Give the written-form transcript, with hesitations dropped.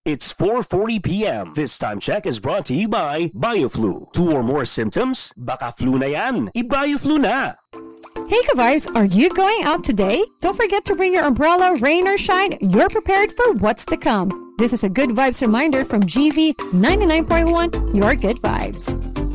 It's 4:40 p.m. This time check is brought to you by BioFlu. 2 or more symptoms? Baka flu na yan. I-BioFlu na. Hey ka-vibes, are you going out today? Don't forget to bring your umbrella, rain or shine. You're prepared for what's to come. This is a Good Vibes reminder from GV 99.1, your good vibes.